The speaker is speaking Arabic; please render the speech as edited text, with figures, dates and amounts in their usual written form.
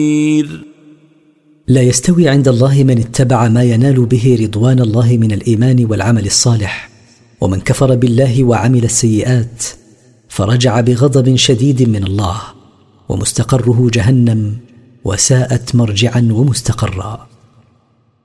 لا يستوي عند الله من اتبع ما ينال به رضوان الله من الإيمان والعمل الصالح، ومن كفر بالله وعمل السيئات فرجع بغضب شديد من الله، ومستقره جهنم، وساءت مرجعا ومستقرا.